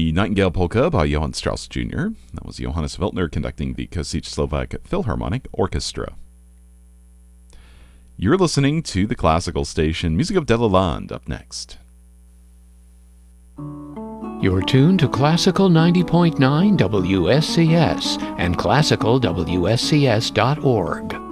the Nightingale Polka by Johann Strauss Jr. That was Johannes Weltner conducting the Kosice Slovak Philharmonic Orchestra. You're listening to the classical station Music of Delaland. Up next. You're tuned to Classical 90.9 WSCS and classicalwscs.org.